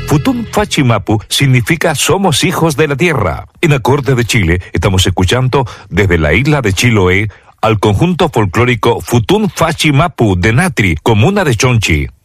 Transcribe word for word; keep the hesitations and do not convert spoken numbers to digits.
Futún Fachimapu significa somos hijos de la tierra. En Acorde de Chile estamos escuchando desde la isla de Chiloé al conjunto folclórico Futún Fachimapu de Natri, comuna de Chonchi.